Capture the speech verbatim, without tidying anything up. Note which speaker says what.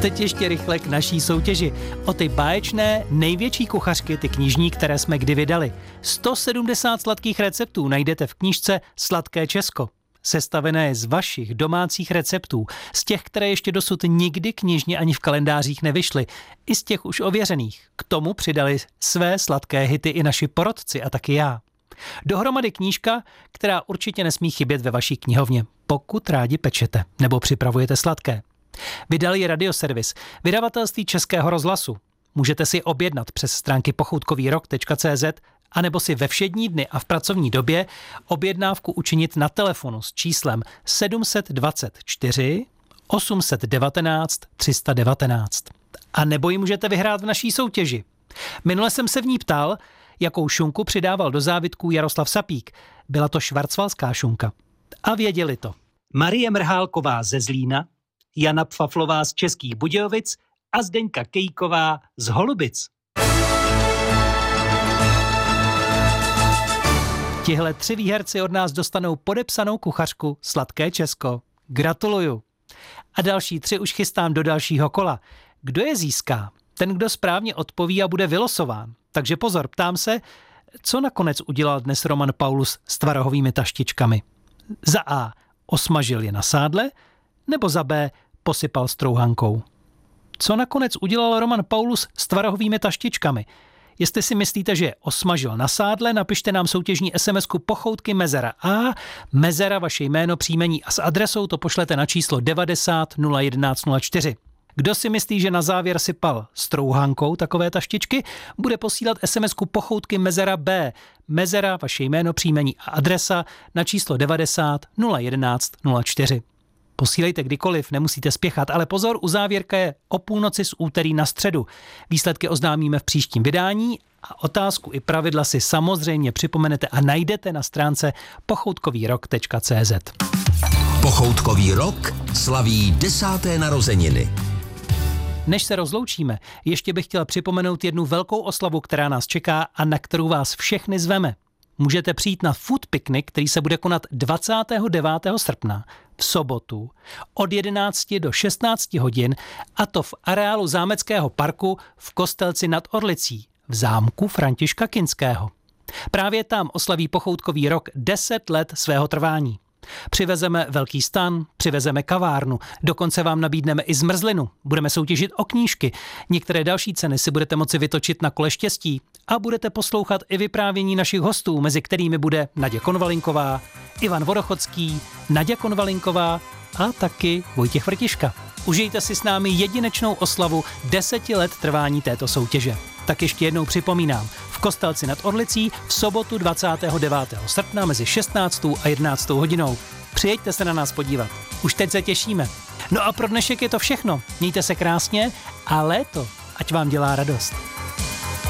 Speaker 1: teď ještě rychle k naší soutěži. O ty báječné největší kuchařky, ty knižní, které jsme kdy vydali. sto sedmdesát sladkých receptů najdete v knížce Sladké Česko. Sestavené je z vašich domácích receptů, z těch, které ještě dosud nikdy knižně ani v kalendářích nevyšly, i z těch už ověřených. K tomu přidali své sladké hity i naši porodci a taky já. Dohromady knížka, která určitě nesmí chybět ve vaší knihovně, pokud rádi pečete nebo připravujete sladké. Vydal ji Radioservis, vydavatelství Českého rozhlasu. Můžete si objednat přes stránky pochoutkovýrok tečka cé zet anebo si ve všední dny a v pracovní době objednávku učinit na telefonu s číslem sedm set dvacet čtyři osm set devatenáct tři sta devatenáct. A nebo ji můžete vyhrát v naší soutěži. Minule jsem se v ní ptal, jakou šunku přidával do závitků Jaroslav Sapík. Byla to švarcvalská šunka. A věděli to Marie Mrhálková ze Zlína, Jana Pfaflová z Českých Budějovic a Zdeňka Kejková z Holubic. Tihle tři výherci od nás dostanou podepsanou kuchařku Sladké Česko. Gratuluju. A další tři už chystám do dalšího kola. Kdo je získá? Ten, kdo správně odpoví a bude vylosován. Takže pozor, ptám se, co nakonec udělal dnes Roman Paulus s tvarohovými taštičkami? Za A. Osmažil je na sádle, nebo za B. Posypal strouhankou? Co nakonec udělal Roman Paulus s tvarohovými taštičkami? Jestli si myslíte, že je osmažil na sádle, napište nám soutěžní SMSku Pochoutky Mezera A, Mezera, vaše jméno, příjmení a s adresou to pošlete na číslo devadesát nula jedenáct nula čtyři. Kdo si myslí, že na závěr sypal strouhankou takové taštičky, bude posílat SMSku Pochoutky Mezera B, Mezera, vaše jméno, příjmení a adresa na číslo devadesát nula jedenáct nula čtyři. Posílejte kdykoliv, nemusíte spěchat, ale pozor, uzávěrka je o půlnoci z úterý na středu. Výsledky oznámíme v příštím vydání a otázku i pravidla si samozřejmě připomenete a najdete na stránce pochoutkovýrok tečka cé zet.
Speaker 2: Pochoutkový rok slaví desáté narozeniny.
Speaker 1: Než se rozloučíme, ještě bych chtěl připomenout jednu velkou oslavu, která nás čeká a na kterou vás všechny zveme. Můžete přijít na food picnic, který se bude konat dvacátého devátého srpna v sobotu od jedenácti do šestnácti hodin, a to v areálu Zámeckého parku v Kostelci nad Orlicí v zámku Františka Kinského. Právě tam oslaví Pochoutkový rok deset let svého trvání. Přivezeme velký stan, přivezeme kavárnu, dokonce vám nabídneme i zmrzlinu, budeme soutěžit o knížky, některé další ceny si budete moci vytočit na kole štěstí a budete poslouchat i vyprávění našich hostů, mezi kterými bude Naděja Konvalinková, Ivan Vodochodský, Naděja Konvalinková a taky Vojtěch Vrtiška. Užijte si s námi jedinečnou oslavu deseti let trvání této soutěže. Tak ještě jednou připomínám, v Kostelci nad Orlicí v sobotu dvacátého devátého srpna mezi šestnáctou a jedenáctou hodinou. Přijeďte se na nás podívat. Už teď se těšíme. No a pro dnešek je to všechno. Mějte se krásně a léto, ať vám dělá radost.